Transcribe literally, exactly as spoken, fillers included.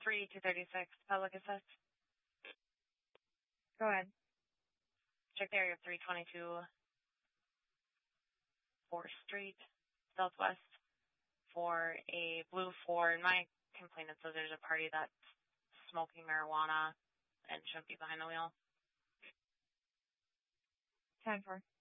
three two thirty-six, public assist. Go ahead. Check the area of three twenty-two fourth Street, Southwest, for a blue Ford. My complainant says there's a party that's smoking marijuana and shouldn't be behind the wheel. ten four.